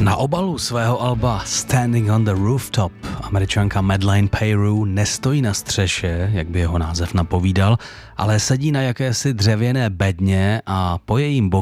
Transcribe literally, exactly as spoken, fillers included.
Na obalu svého alba Standing on the Rooftop Američanka Madeleine Peyroux nestojí na střeše, jak by jeho název napovídal, ale sedí na jakési dřevěné bedně a po jejím boku